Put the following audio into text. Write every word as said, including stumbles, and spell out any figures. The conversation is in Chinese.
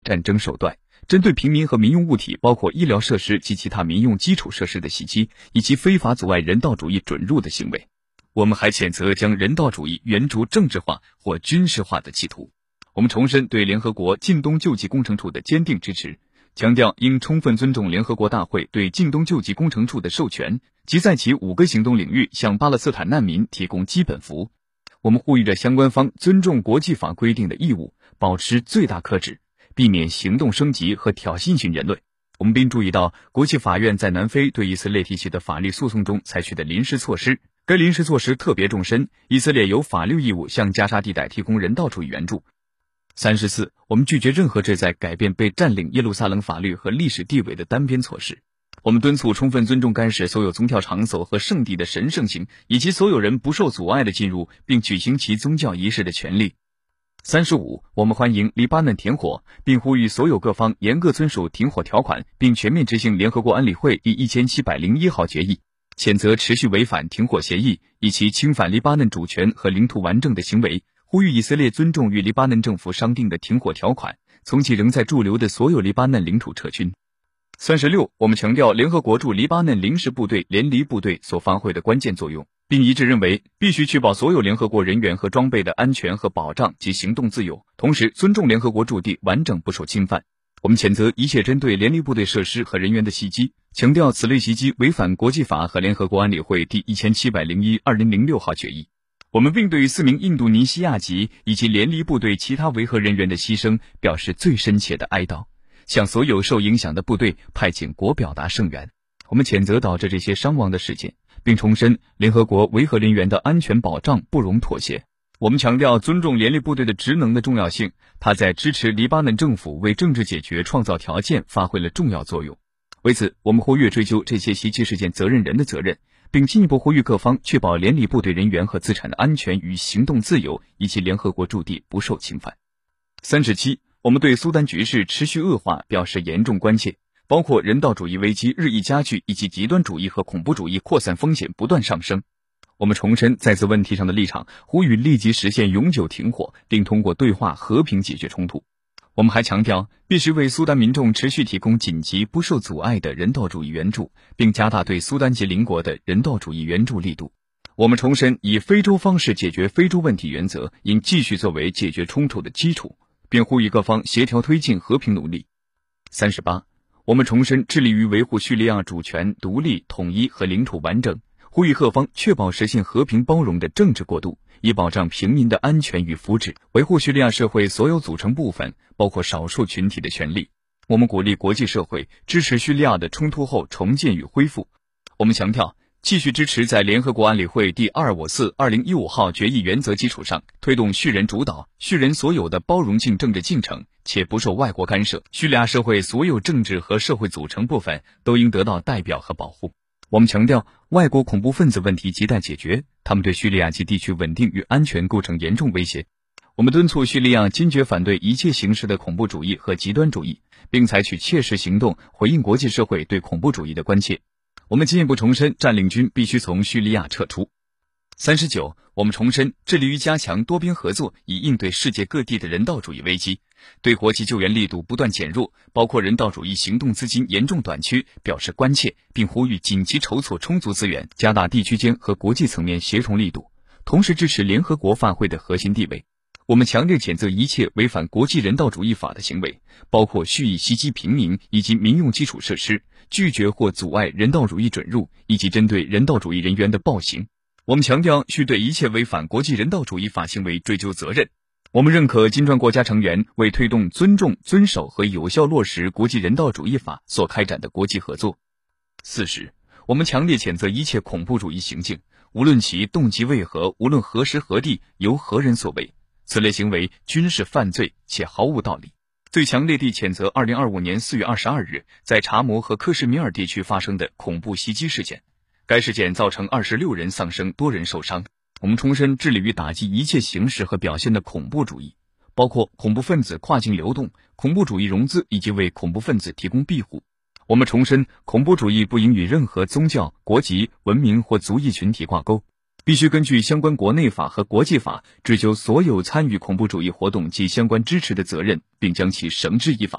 战争手段，针对平民和民用物体，包括医疗设施及其他民用基础设施的袭击，以及非法阻碍人道主义准入的行为。我们还谴责将人道主义援助政治化或军事化的企图。我们重申对联合国近东救济工程处的坚定支持，强调应充分尊重联合国大会对近东救济工程处的授权，即在其五个行动领域向巴勒斯坦难民提供基本服务。我们呼吁着相关方尊重国际法规定的义务，保持最大克制，避免行动升级和挑衅性言论。我们并注意到国际法院在南非对以色列提起的法律诉讼中采取的临时措施，该临时措施特别重申以色列有法律义务向加沙地带提供人道主义援助。三十四，我们拒绝任何旨在改变被占领耶路撒冷法律和历史地位的单边措施。我们敦促充分尊重该市所有宗教场所和圣地的神圣性，以及所有人不受阻碍的进入并举行其宗教仪式的权利。三十五，我们欢迎黎巴嫩停火，并呼吁所有各方严格遵守停火条款，并全面执行联合国安理会第一千七百零一号决议，谴责持续违反停火协议以及侵犯黎巴嫩主权和领土完整的行为，呼吁以色列尊重与黎巴嫩政府商定的停火条款，从其仍在驻留的所有黎巴嫩领土撤军。三十六，我们强调联合国驻黎巴嫩临时部队联黎部队所发挥的关键作用，并一致认为必须确保所有联合国人员和装备的安全和保障及行动自由，同时尊重联合国驻地完整不受侵犯。我们谴责一切针对联黎部队设施和人员的袭击，强调此类袭击违反国际法和联合国安理会第一千七百零一二零零六号决议。我们并对于四名印度尼西亚籍以及联黎部队其他维和人员的牺牲表示最深切的哀悼，向所有受影响的部队派遣国表达声援。我们谴责导致这些伤亡的事件，并重申联合国维和人员的安全保障不容妥协。我们强调尊重联黎部队的职能的重要性，它在支持黎巴嫩政府为政治解决创造条件发挥了重要作用。为此，我们呼吁追究这些袭击事件责任人的责任，并进一步呼吁各方确保联黎部队人员和资产的安全与行动自由，以及联合国驻地不受侵犯。三十七，我们对苏丹局势持续恶化表示严重关切，包括人道主义危机日益加剧以及极端主义和恐怖主义扩散风险不断上升。我们重申在此问题上的立场，呼吁立即实现永久停火，并通过对话和平解决冲突。我们还强调必须为苏丹民众持续提供紧急不受阻碍的人道主义援助，并加大对苏丹及邻国的人道主义援助力度。我们重申以非洲方式解决非洲问题原则应继续作为解决冲突的基础，并呼吁各方协调推进和平努力。三十八，我们重申致力于维护叙利亚主权、独立、统一和领土完整，呼吁各方确保实现和平包容的政治过渡，以保障平民的安全与福祉，维护叙利亚社会所有组成部分，包括少数群体的权利。我们鼓励国际社会支持叙利亚的冲突后重建与恢复。我们强调继续支持在联合国安理会第二五四二零一五号决议原则基础上推动叙人主导、叙人所有的包容性政治进程，且不受外国干涉。叙利亚社会所有政治和社会组成部分都应得到代表和保护。我们强调外国恐怖分子问题亟待解决，他们对叙利亚及地区稳定与安全构成严重威胁。我们敦促叙利亚坚决反对一切形式的恐怖主义和极端主义，并采取切实行动回应国际社会对恐怖主义的关切。我们进一步重申占领军必须从叙利亚撤出。三十九，我们重申致力于加强多边合作，以应对世界各地的人道主义危机，对国际救援力度不断减弱，包括人道主义行动资金严重短缺表示关切，并呼吁紧急筹措充足资源，加大地区间和国际层面协同力度，同时支持联合国发挥的核心地位。我们强烈谴责一切违反国际人道主义法的行为，包括蓄意袭击平民以及民用基础设施，拒绝或阻碍人道主义准入，以及针对人道主义人员的暴行。我们强调需对一切违反国际人道主义法行为追究责任。我们认可金砖国家成员为推动尊重、遵守和有效落实国际人道主义法所开展的国际合作。四十，我们强烈谴责一切恐怖主义行径，无论其动机为何，无论何时何地，由何人所为，此类行为均是犯罪且毫无道理。最强烈地谴责二零二五年四月二十二日在查谟和克什米尔地区发生的恐怖袭击事件，该事件造成二十六人丧生，多人受伤。我们重申致力于打击一切形式和表现的恐怖主义，包括恐怖分子跨境流动、恐怖主义融资以及为恐怖分子提供庇护。我们重申恐怖主义不应与任何宗教、国籍、文明或族裔群体挂钩，必须根据相关国内法和国际法追究所有参与恐怖主义活动及相关支持的责任，并将其绳之以法。